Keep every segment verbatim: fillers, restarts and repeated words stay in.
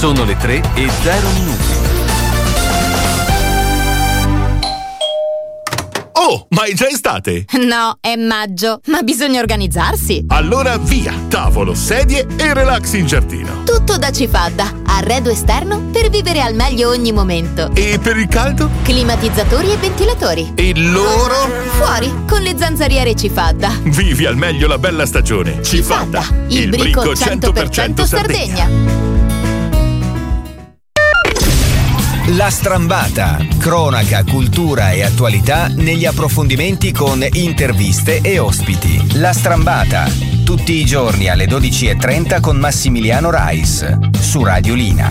Sono le tre e zero minuti. Oh, ma è già estate? No, è maggio, ma bisogna organizzarsi. Allora via, tavolo, sedie e relax in giardino. Tutto da Cifadda, arredo esterno per vivere al meglio ogni momento. E per il caldo? Climatizzatori e ventilatori. E loro? Fuori, con le zanzariere Cifadda. Vivi al meglio la bella stagione. Cifadda, Cifadda, il, il brico cento per cento Sardegna. Sardegna. La Strambata, cronaca, cultura e attualità negli approfondimenti con interviste e ospiti. La Strambata, tutti i giorni alle dodici e trenta con Massimiliano Rais, su Radiolina.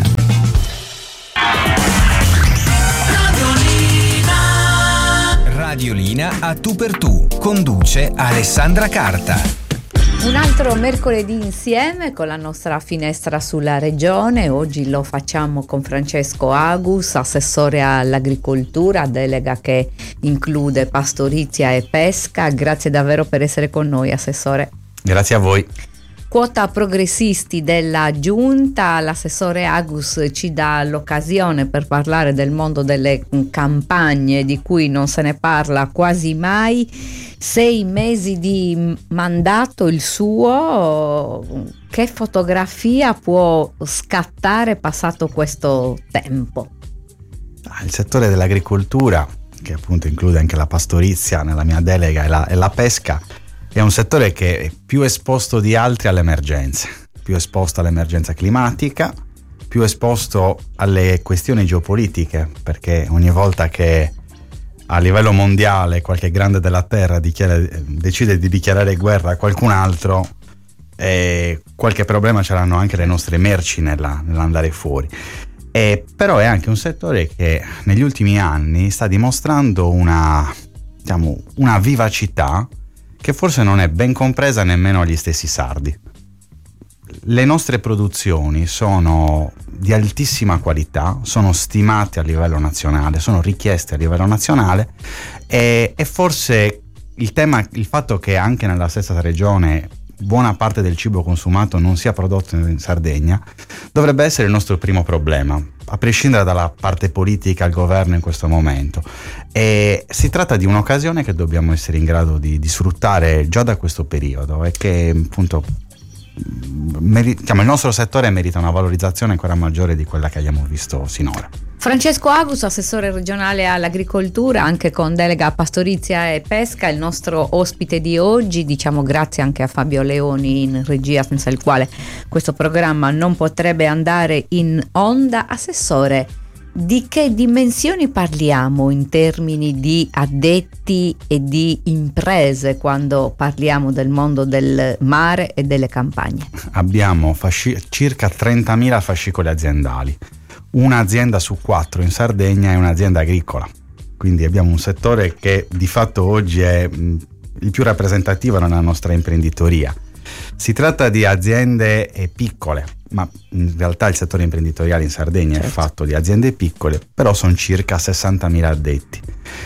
Radiolina a tu per tu, conduce Alessandra Carta. Un altro mercoledì insieme con la nostra finestra sulla regione. Oggi lo facciamo con Francesco Agus, assessore all'agricoltura, delega che include pastorizia e pesca. Grazie davvero per essere con noi, assessore. Grazie a voi. Quota progressisti della giunta, l'assessore Agus ci dà l'occasione per parlare del mondo delle campagne di cui non se ne parla quasi mai. Sei mesi di mandato il suo, che fotografia può scattare passato questo tempo? Il settore dell'agricoltura, che appunto include anche la pastorizia nella mia delega e la, e la pesca, è un settore che è più esposto di altri alle emergenze, più esposto all'emergenza climatica, più esposto alle questioni geopolitiche, perché ogni volta che a livello mondiale qualche grande della terra dichiara, decide di dichiarare guerra a qualcun altro, e qualche problema ce l'hanno anche le nostre merci nella, nell'andare fuori. E però è anche un settore che negli ultimi anni sta dimostrando una, diciamo, una vivacità che forse non è ben compresa nemmeno agli stessi sardi. Le nostre produzioni sono di altissima qualità, sono stimate a livello nazionale, sono richieste a livello nazionale e, e forse il tema, il fatto che anche nella stessa regione buona parte del cibo consumato non sia prodotto in Sardegna dovrebbe essere il nostro primo problema, a prescindere dalla parte politica al governo in questo momento. E si tratta di un'occasione che dobbiamo essere in grado di, di sfruttare già da questo periodo e che appunto meri- diciamo, il nostro settore merita una valorizzazione ancora maggiore di quella che abbiamo visto sinora. Francesco Agus, assessore regionale all'agricoltura, anche con delega a pastorizia e pesca, il nostro ospite di oggi, diciamo grazie anche a Fabio Leoni in regia, senza il quale questo programma non potrebbe andare in onda. Assessore, di che dimensioni parliamo in termini di addetti e di imprese quando parliamo del mondo del mare e delle campagne? Abbiamo fasci- circa trentamila fascicoli aziendali. Un'azienda su quattro in Sardegna è un'azienda agricola, quindi abbiamo un settore che di fatto oggi è mh, il più rappresentativo nella nostra imprenditoria. Si tratta di aziende eh, piccole, ma in realtà il settore imprenditoriale in Sardegna certo. è fatto di aziende piccole, però sono circa sessantamila addetti.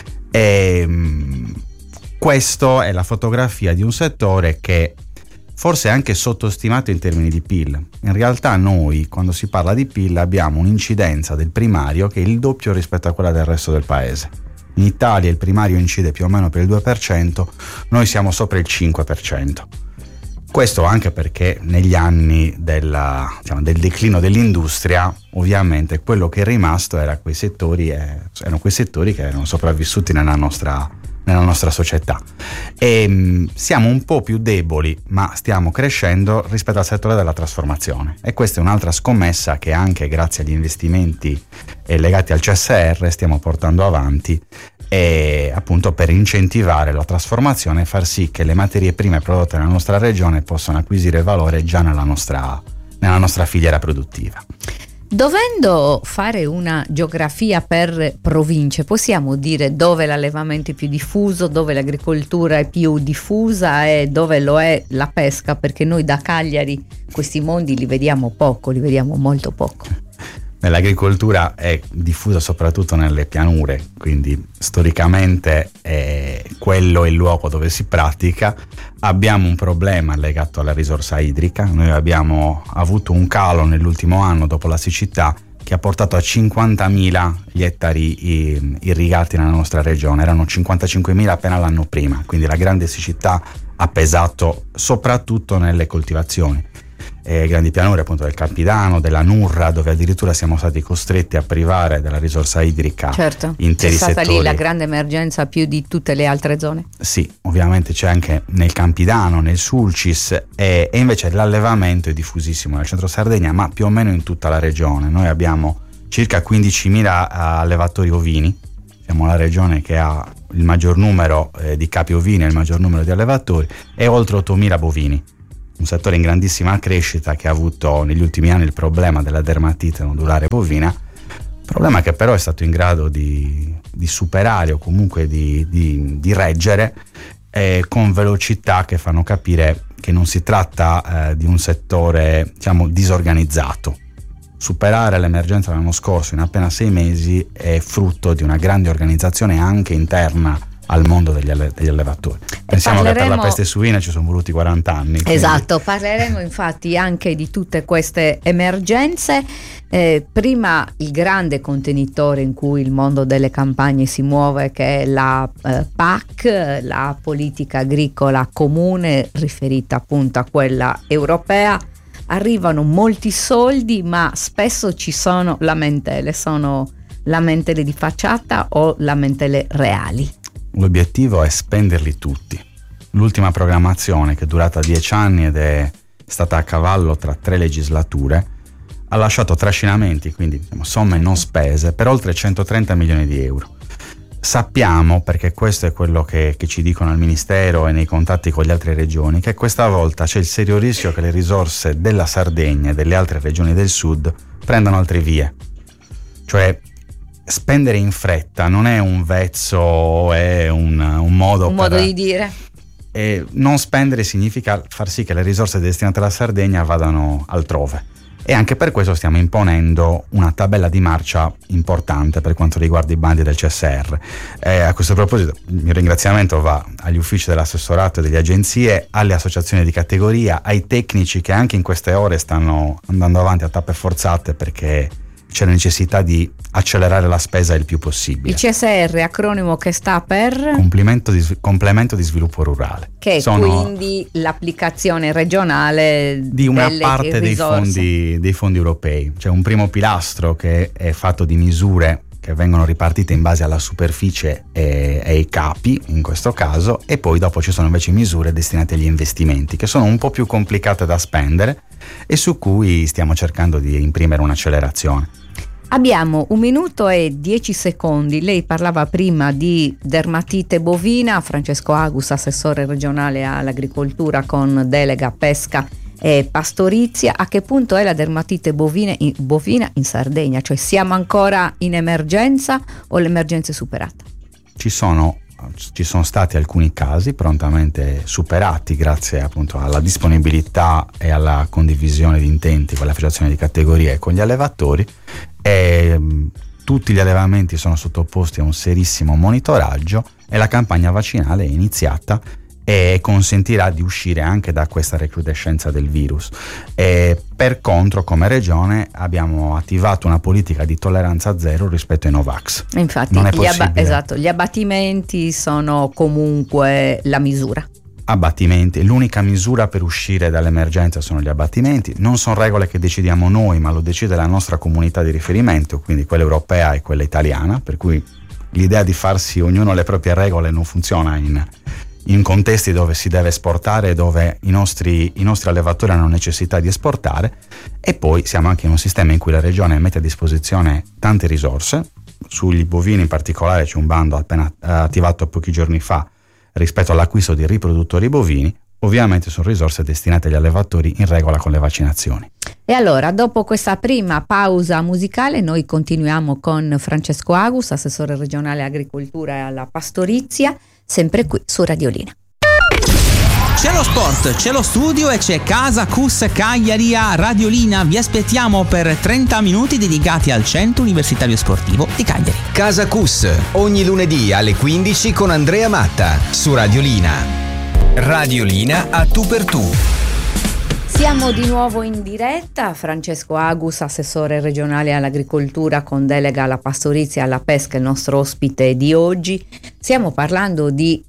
E, mh, questo è la fotografia di un settore che forse è anche sottostimato in termini di P I L. In realtà noi, quando si parla di P I L, abbiamo un'incidenza del primario che è il doppio rispetto a quella del resto del paese. In Italia il primario incide più o meno per il due per cento, noi siamo sopra il cinque per cento. Questo anche perché negli anni della, diciamo, del declino dell'industria, ovviamente quello che è rimasto era quei settori, eh, erano quei settori che erano sopravvissuti nella nostra nella nostra società e mh, siamo un po' più deboli, ma stiamo crescendo rispetto al settore della trasformazione, e questa è un'altra scommessa che anche grazie agli investimenti eh, legati al C S R stiamo portando avanti, e appunto per incentivare la trasformazione e far sì che le materie prime prodotte nella nostra regione possano acquisire valore già nella nostra, nella nostra filiera produttiva. Dovendo fare una geografia per province, possiamo dire dove l'allevamento è più diffuso, dove l'agricoltura è più diffusa e dove lo è la pesca? Perché noi da Cagliari questi mondi li vediamo poco, li vediamo molto poco. Nell'agricoltura è diffusa soprattutto nelle pianure, quindi storicamente è quello è il luogo dove si pratica. Abbiamo un problema legato alla risorsa idrica. Noi abbiamo avuto un calo nell'ultimo anno dopo la siccità che ha portato a cinquantamila gli ettari irrigati nella nostra regione. Erano cinquantacinquemila appena l'anno prima, quindi la grande siccità ha pesato soprattutto nelle coltivazioni. Eh, grandi pianure appunto del Campidano, della Nurra, dove addirittura siamo stati costretti a privare della risorsa idrica certo, interi settori. C'è stata lì la grande emergenza più di tutte le altre zone. Sì, ovviamente c'è anche nel Campidano, nel Sulcis e, e invece l'allevamento è diffusissimo nel centro Sardegna, ma più o meno in tutta la regione. Noi abbiamo circa quindicimila allevatori ovini, siamo la regione che ha il maggior numero eh, di capi ovini e il maggior numero di allevatori, e oltre ottomila bovini. Un settore in grandissima crescita che ha avuto negli ultimi anni il problema della dermatite nodulare bovina, problema che però è stato in grado di, di superare o comunque di, di, di reggere eh, con velocità che fanno capire che non si tratta eh, di un settore, diciamo, disorganizzato. Superare l'emergenza dell'anno scorso in appena sei mesi è frutto di una grande organizzazione anche interna al mondo degli, alle, degli allevatori. Pensiamo parleremo... che per la peste suina ci sono voluti quaranta anni. Quindi... Esatto, parleremo infatti anche di tutte queste emergenze. Eh, prima il grande contenitore in cui il mondo delle campagne si muove, che è la eh, P A C, la politica agricola comune, riferita appunto a quella europea. Arrivano molti soldi, ma spesso ci sono lamentele. Sono lamentele di facciata o lamentele reali? L'obiettivo è spenderli tutti. L'ultima programmazione, che è durata dieci anni ed è stata a cavallo tra tre legislature, ha lasciato trascinamenti, quindi diciamo, somme non spese, per oltre centotrenta milioni di euro. Sappiamo, perché questo è quello che, che ci dicono al Ministero e nei contatti con le altre regioni, che questa volta c'è il serio rischio che le risorse della Sardegna e delle altre regioni del sud prendano altre vie. Cioè, spendere in fretta non è un vezzo, è un, un modo un per, modo di dire. E non spendere significa far sì che le risorse destinate alla Sardegna vadano altrove, e anche per questo stiamo imponendo una tabella di marcia importante per quanto riguarda i bandi del C S R. E a questo proposito il mio ringraziamento va agli uffici dell'assessorato e delle agenzie, alle associazioni di categoria, ai tecnici che anche in queste ore stanno andando avanti a tappe forzate, perché c'è la necessità di accelerare la spesa il più possibile. Il C S R, acronimo che sta per? Complemento di, complemento di sviluppo rurale. Che è Sono quindi l'applicazione regionale di una delle parte dei fondi, dei fondi europei. C'è un primo pilastro che è fatto di misure che vengono ripartite in base alla superficie e, e ai capi, in questo caso, e poi dopo ci sono invece misure destinate agli investimenti, che sono un po' più complicate da spendere e su cui stiamo cercando di imprimere un'accelerazione. Abbiamo un minuto e dieci secondi. Lei parlava prima di dermatite bovina. Francesco Agus, assessore regionale all'agricoltura con delega pesca e pastorizia. A che punto è la dermatite bovina in, bovina in Sardegna? Cioè, siamo ancora in emergenza o l'emergenza è superata? Ci sono Ci sono stati alcuni casi prontamente superati grazie appunto alla disponibilità e alla condivisione di intenti con l'associazione di categoria e con gli allevatori, e mh, tutti gli allevamenti sono sottoposti a un serissimo monitoraggio e la campagna vaccinale è iniziata e consentirà di uscire anche da questa recrudescenza del virus. E per contro, come regione abbiamo attivato una politica di tolleranza zero rispetto ai Novax. Infatti non è gli, abba- possibile. esatto, gli abbattimenti sono comunque la misura. Abbattimenti, l'unica misura per uscire dall'emergenza sono gli abbattimenti. Non sono regole che decidiamo noi, ma lo decide la nostra comunità di riferimento, quindi quella europea e quella italiana, per cui l'idea di farsi ognuno le proprie regole non funziona in in contesti dove si deve esportare, dove i nostri, i nostri allevatori hanno necessità di esportare, e poi siamo anche in un sistema in cui la regione mette a disposizione tante risorse. Sugli bovini in particolare c'è un bando appena attivato pochi giorni fa rispetto all'acquisto di riproduttori bovini. Ovviamente sono risorse destinate agli allevatori in regola con le vaccinazioni. E allora, dopo questa prima pausa musicale, noi continuiamo con Francesco Agus, assessore regionale agricoltura e alla pastorizia, sempre qui su Radiolina. C'è lo sport, c'è lo studio e c'è Casa Cus Cagliari a Radiolina. Vi aspettiamo per trenta minuti dedicati al Centro Universitario Sportivo di Cagliari. Casa Cus, ogni lunedì alle quindici con Andrea Matta su Radiolina. Radiolina a tu per tu. Siamo di nuovo in diretta. Francesco Agus, assessore regionale all'agricoltura con delega alla pastorizia e alla pesca, il nostro ospite di oggi. Stiamo parlando di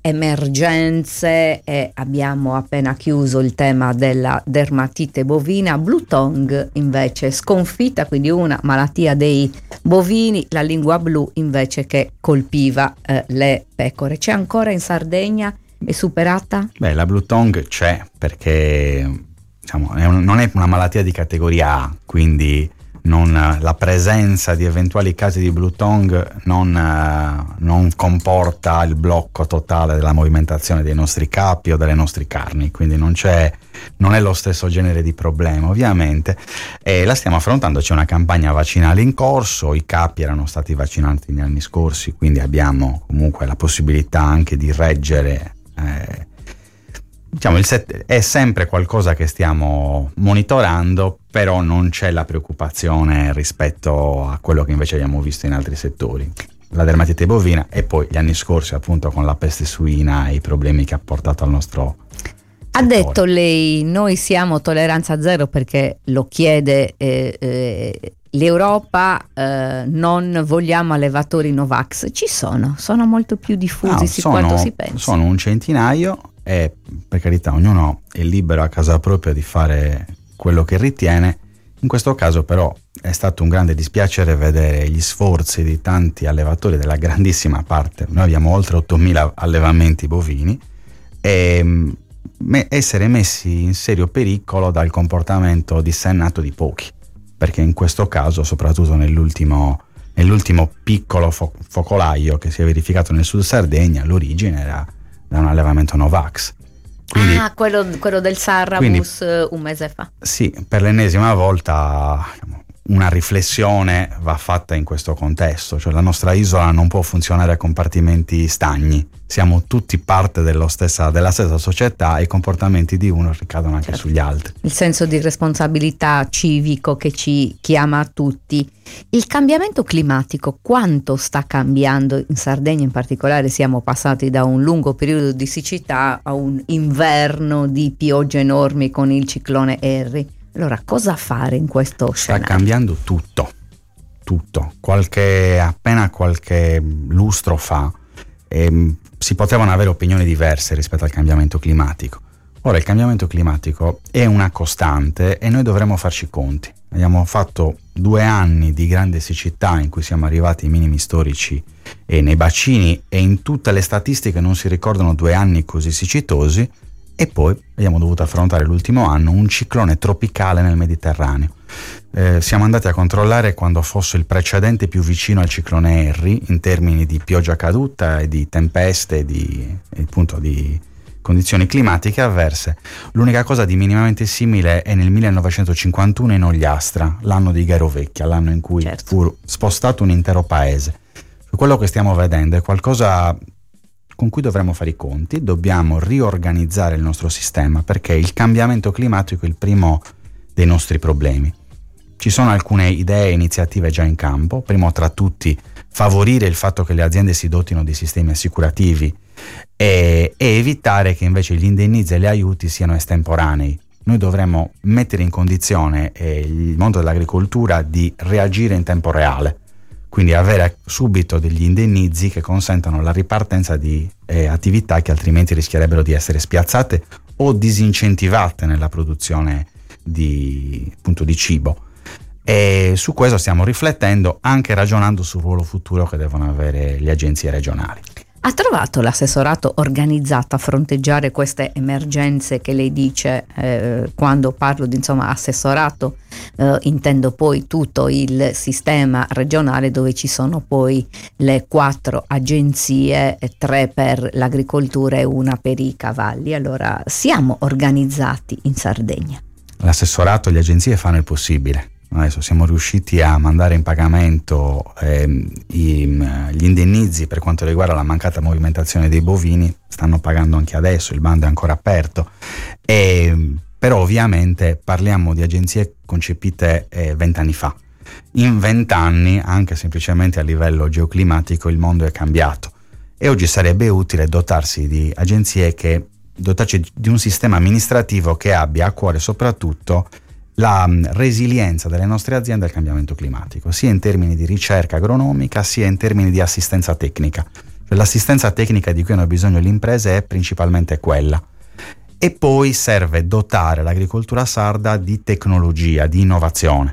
emergenze e abbiamo appena chiuso il tema della dermatite bovina. Blue tongue invece sconfitta, quindi una malattia dei bovini, la lingua blu invece che colpiva eh, le pecore. C'è ancora in Sardegna? È superata? Beh, la blue tongue c'è perché diciamo, è un, non è una malattia di categoria A, quindi non, la presenza di eventuali casi di blue tongue non, uh, non comporta il blocco totale della movimentazione dei nostri capi o delle nostre carni, quindi non c'è, non è lo stesso genere di problema ovviamente, e la stiamo affrontando. C'è una campagna vaccinale in corso, i capi erano stati vaccinati negli anni scorsi, quindi abbiamo comunque la possibilità anche di reggere eh, diciamo il set, è sempre qualcosa che stiamo monitorando, però non c'è la preoccupazione rispetto a quello che invece abbiamo visto in altri settori, la dermatite bovina e poi gli anni scorsi appunto con la peste suina e i problemi che ha portato al nostro ha settore. Detto lei, noi siamo tolleranza zero perché lo chiede eh, eh, l'Europa, eh, non vogliamo allevatori Novax. Ci sono, sono molto più diffusi no, di sono, quanto si pensa. Sono un centinaio e per carità ognuno è libero a casa propria di fare quello che ritiene. In questo caso però è stato un grande dispiacere vedere gli sforzi di tanti allevatori della grandissima parte, noi abbiamo oltre ottomila allevamenti bovini, e me- essere messi in serio pericolo dal comportamento dissennato di pochi, perché in questo caso, soprattutto nell'ultimo, nell'ultimo piccolo fo- focolaio che si è verificato nel sud Sardegna, l'origine era da un allevamento Novax. Quindi, ah, quello, quello del Sarrabus quindi, un mese fa. Sì, per l'ennesima volta una riflessione va fatta in questo contesto, cioè la nostra isola non può funzionare a compartimenti stagni, siamo tutti parte dello stessa, della stessa società e i comportamenti di uno ricadono anche certo. sugli altri. Il senso di responsabilità civico che ci chiama a tutti. Il cambiamento climatico, quanto sta cambiando in Sardegna in particolare? Siamo passati da un lungo periodo di siccità a un inverno di piogge enormi con il ciclone Harry. Allora, cosa fare in questo scenario? Sta cambiando tutto, tutto. Qualche, appena qualche lustro fa ehm, si potevano avere opinioni diverse rispetto al cambiamento climatico. Ora il cambiamento climatico è una costante e noi dovremo farci i conti. Abbiamo fatto due anni di grande siccità in cui siamo arrivati ai minimi storici e nei bacini, e in tutte le statistiche non si ricordano due anni così siccitosi. E poi abbiamo dovuto affrontare l'ultimo anno un ciclone tropicale nel Mediterraneo. Eh, siamo andati a controllare quando fosse il precedente più vicino al ciclone Harry in termini di pioggia caduta e di tempeste e di, e appunto di condizioni climatiche avverse. L'unica cosa di minimamente simile è nel millenovecentocinquantuno in Ogliastra, l'anno di Gairovecchia, l'anno in cui certo. fu spostato un intero paese. Quello che stiamo vedendo è qualcosa con cui dovremmo fare i conti, dobbiamo riorganizzare il nostro sistema, perché il cambiamento climatico è il primo dei nostri problemi. Ci sono alcune idee e iniziative già in campo, primo tra tutti favorire il fatto che le aziende si dotino di sistemi assicurativi e, e evitare che invece gli indennizzi e gli aiuti siano estemporanei. Noi dovremmo mettere in condizione eh, il mondo dell'agricoltura di reagire in tempo reale, quindi avere subito degli indennizzi che consentano la ripartenza di eh, attività che altrimenti rischierebbero di essere spiazzate o disincentivate nella produzione di, appunto, di cibo. E su questo stiamo riflettendo, anche ragionando sul ruolo futuro che devono avere le agenzie regionali. Ha trovato l'assessorato organizzato a fronteggiare queste emergenze che lei dice? Eh, quando parlo di insomma assessorato eh, intendo poi tutto il sistema regionale, dove ci sono poi le quattro agenzie, tre per l'agricoltura e una per i cavalli. Allora, siamo organizzati in Sardegna? L'assessorato e le agenzie fanno il possibile. Adesso siamo riusciti a mandare in pagamento ehm, i, gli indennizzi per quanto riguarda la mancata movimentazione dei bovini, stanno pagando anche adesso, il bando è ancora aperto, e, però ovviamente parliamo di agenzie concepite vent'anni eh, fa. In vent'anni, anche semplicemente a livello geoclimatico, il mondo è cambiato e oggi sarebbe utile dotarsi di agenzie che dotarci di un sistema amministrativo che abbia a cuore soprattutto la resilienza delle nostre aziende al cambiamento climatico, sia in termini di ricerca agronomica sia in termini di assistenza tecnica. Cioè, l'assistenza tecnica di cui hanno bisogno le imprese è principalmente quella. E poi serve dotare l'agricoltura sarda di tecnologia, di innovazione.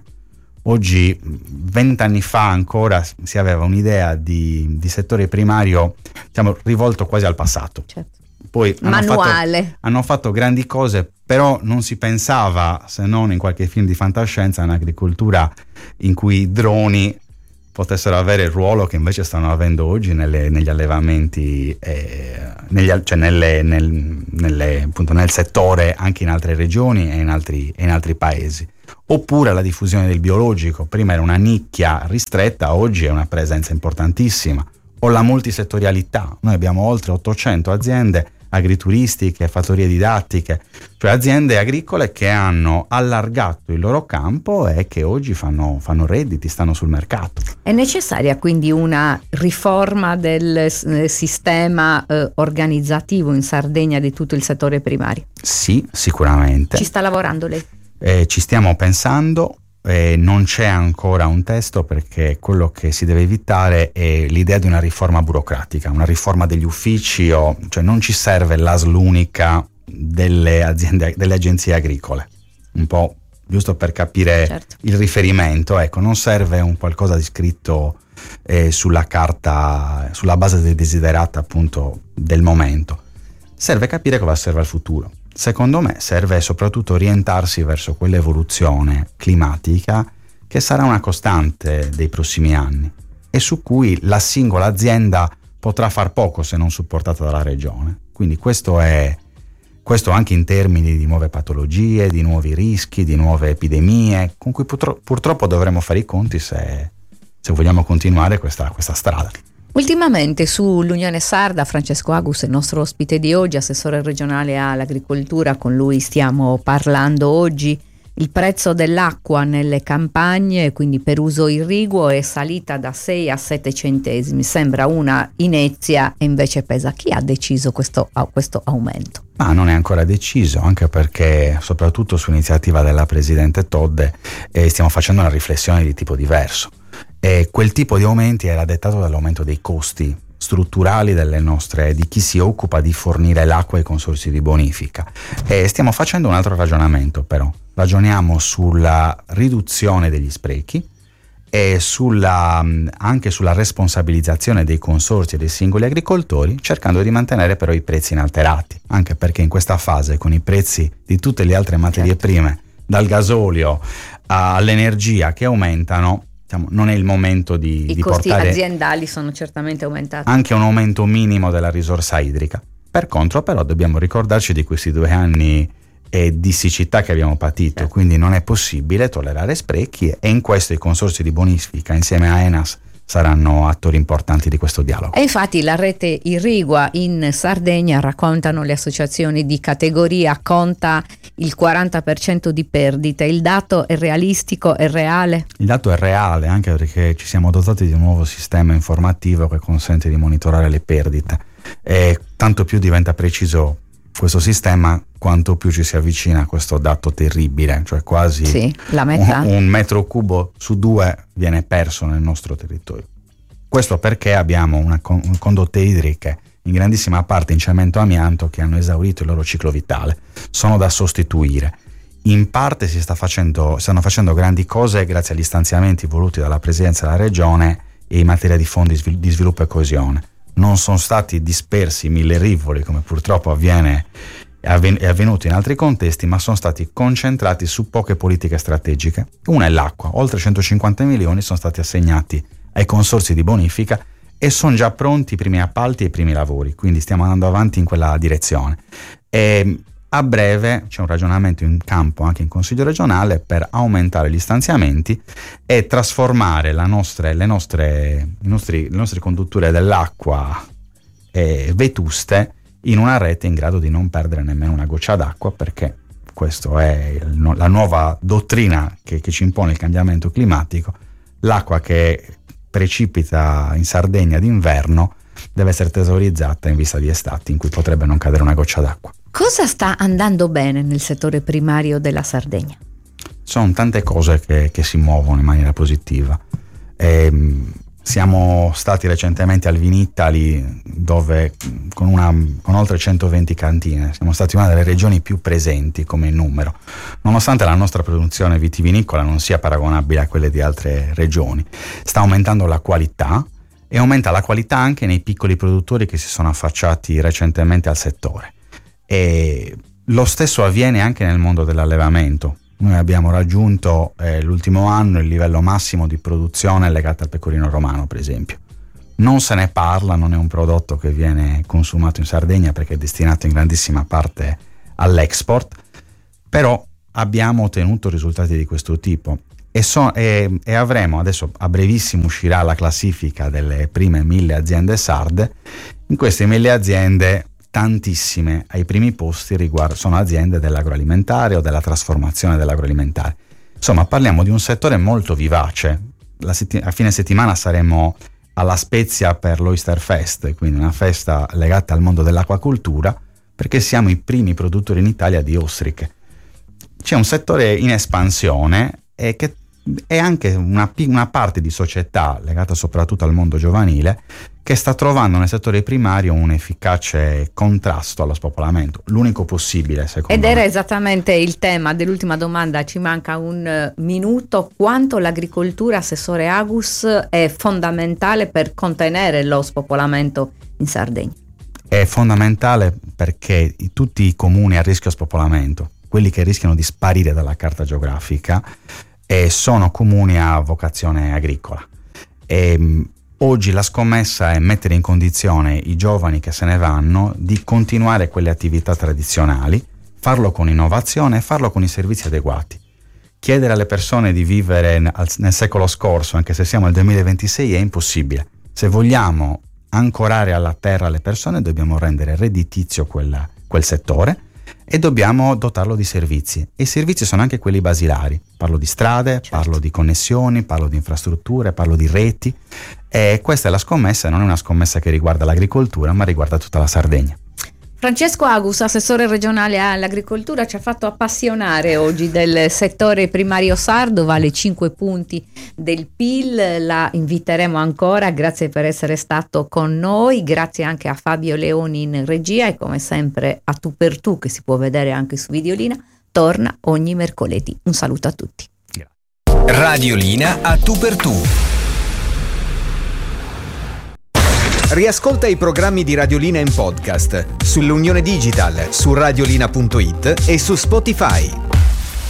Oggi, vent'anni fa ancora, si aveva un'idea di, di settore primario, diciamo, rivolto quasi al passato. Certo. Poi manuale. Hanno fatto, hanno fatto grandi cose, però non si pensava, se non in qualche film di fantascienza, a un'agricoltura in cui i droni potessero avere il ruolo che invece stanno avendo oggi nelle, negli allevamenti, eh, negli, cioè nelle, nel, nelle, appunto nel settore anche in altre regioni e in altri, e in altri paesi. Oppure la diffusione del biologico, prima era una nicchia ristretta, oggi è una presenza importantissima. O la multisettorialità, noi abbiamo oltre ottocento aziende agrituristiche, fattorie didattiche, cioè aziende agricole che hanno allargato il loro campo e che oggi fanno, fanno redditi, stanno sul mercato. È necessaria quindi una riforma del eh, sistema eh, organizzativo in Sardegna di tutto il settore primario? Sì, sicuramente. Ci sta lavorando lei? Eh, ci stiamo pensando. Eh, non c'è ancora un testo perché quello che si deve evitare è l'idea di una riforma burocratica, una riforma degli uffici, o, cioè non ci serve l'A S L unica delle aziende, delle agenzie agricole, un po' giusto per capire certo. il riferimento, ecco, non serve un qualcosa di scritto eh, sulla carta, sulla base dei desiderata appunto del momento, serve capire cosa serve al futuro. Secondo me serve soprattutto orientarsi verso quell'evoluzione climatica che sarà una costante dei prossimi anni e su cui la singola azienda potrà far poco se non supportata dalla regione. Quindi questo è questo anche in termini di nuove patologie, di nuovi rischi, di nuove epidemie, con cui purtro- purtroppo dovremo fare i conti se, se vogliamo continuare questa, questa strada. Ultimamente sull'Unione Sarda, Francesco Agus è il nostro ospite di oggi, assessore regionale all'agricoltura, con lui stiamo parlando oggi. Il prezzo dell'acqua nelle campagne, quindi per uso irriguo, è salita da sei a sette centesimi, sembra una inezia e invece pesa. Chi ha deciso questo, questo aumento? Ma non è ancora deciso, anche perché soprattutto su iniziativa della Presidente Todde eh, stiamo facendo una riflessione di tipo diverso. E quel tipo di aumenti era dettato dall'aumento dei costi strutturali delle nostre, di chi si occupa di fornire l'acqua ai consorzi di bonifica. E stiamo facendo un altro ragionamento, però ragioniamo sulla riduzione degli sprechi e sulla, anche sulla responsabilizzazione dei consorzi e dei singoli agricoltori, cercando di mantenere però i prezzi inalterati, anche perché in questa fase, con i prezzi di tutte le altre materie certo. prime, dal gasolio all'energia che aumentano, diciamo, non è il momento di, I di costi portare aziendali sono certamente aumentati, anche un aumento minimo della risorsa idrica. Per contro però dobbiamo ricordarci di questi due anni eh, di siccità che abbiamo patito, certo. quindi non è possibile tollerare sprechi e in questo i consorzi di bonifica insieme a ENAS saranno attori importanti di questo dialogo. E infatti la rete irrigua in Sardegna, raccontano le associazioni di categoria, conta il quaranta per cento di perdite. Il dato è realistico, è reale? Il dato è reale, anche perché ci siamo dotati di un nuovo sistema informativo che consente di monitorare le perdite e tanto più diventa preciso questo sistema quanto più ci si avvicina a questo dato terribile, cioè quasi sì, la metà. Un, un metro cubo su due viene perso nel nostro territorio. Questo perché abbiamo una con, condotte idriche in grandissima parte in cemento amianto che hanno esaurito il loro ciclo vitale, sono da sostituire. In parte si sta facendo, stanno facendo grandi cose grazie agli stanziamenti voluti dalla Presidenza della Regione e in materia di fondi di sviluppo e coesione. Non sono stati dispersi mille rivoli come purtroppo avviene è avvenuto in altri contesti, ma sono stati concentrati su poche politiche strategiche. Una è l'acqua, oltre centocinquanta milioni sono stati assegnati ai consorzi di bonifica e sono già pronti i primi appalti e i primi lavori, quindi stiamo andando avanti in quella direzione. E A breve c'è un ragionamento in campo anche in Consiglio regionale per aumentare gli stanziamenti e trasformare la nostre, le, nostre, i nostri, le nostre condutture dell'acqua eh, vetuste in una rete in grado di non perdere nemmeno una goccia d'acqua, perché questa è il, la nuova dottrina che, che ci impone il cambiamento climatico. L'acqua che precipita in Sardegna d'inverno deve essere tesorizzata in vista di estati in cui potrebbe non cadere una goccia d'acqua. Cosa sta andando bene nel settore primario della Sardegna? Sono tante cose che, che si muovono in maniera positiva. E, siamo stati recentemente al Vinitaly, dove con, una, con oltre centoventi cantine siamo stati una delle regioni più presenti come numero, nonostante la nostra produzione vitivinicola non sia paragonabile a quelle di altre regioni. Sta aumentando la qualità e aumenta la qualità anche nei piccoli produttori che si sono affacciati recentemente al settore. E lo stesso avviene anche nel mondo dell'allevamento. Noi abbiamo raggiunto eh, l'ultimo anno il livello massimo di produzione legato al pecorino romano, per esempio. Non se ne parla, non è un prodotto che viene consumato in Sardegna perché è destinato in grandissima parte all'export, però abbiamo ottenuto risultati di questo tipo e, so, e, e avremo, adesso a brevissimo uscirà la classifica delle prime mille aziende sarde. In queste mille aziende tantissime ai primi posti riguardo, sono aziende dell'agroalimentare o della trasformazione dell'agroalimentare. Insomma, parliamo di un settore molto vivace. La setti- a fine settimana saremo alla Spezia per l'Oyster Fest, quindi una festa legata al mondo dell'acquacoltura, perché siamo i primi produttori in Italia di ostriche. C'è un settore in espansione e che è anche una, una parte di società legata soprattutto al mondo giovanile che sta trovando nel settore primario un efficace contrasto allo spopolamento, l'unico possibile secondo Ed me. era esattamente il tema dell'ultima domanda, ci manca un minuto. Quanto l'agricoltura, assessore Agus, è fondamentale per contenere lo spopolamento in Sardegna? È fondamentale perché tutti i comuni a rischio spopolamento, quelli che rischiano di sparire dalla carta geografica, e sono comuni a vocazione agricola. E, oggi la scommessa è mettere in condizione i giovani che se ne vanno di continuare quelle attività tradizionali, farlo con innovazione e farlo con i servizi adeguati. Chiedere alle persone di vivere nel, nel secolo scorso, anche se siamo al duemilaventisei, è impossibile. Se vogliamo ancorare alla terra le persone, dobbiamo rendere redditizio quella, quel settore e dobbiamo dotarlo di servizi, e i servizi sono anche quelli basilari. Parlo di strade, certo. Parlo di connessioni, parlo di infrastrutture, parlo di reti, e questa è la scommessa. Non è una scommessa che riguarda l'agricoltura, ma riguarda tutta la Sardegna. Francesco Agus, assessore regionale all'agricoltura, ci ha fatto appassionare oggi del settore primario sardo, vale cinque punti del P I L, la inviteremo ancora, grazie per essere stato con noi, grazie anche a Fabio Leoni in regia e come sempre a Tu per Tu, che si può vedere anche su Videolina, torna ogni mercoledì. Un saluto a tutti. Radiolina a Tu per Tu. Riascolta i programmi di Radiolina in podcast sull'Unione Digital, su radiolina punto it e su Spotify.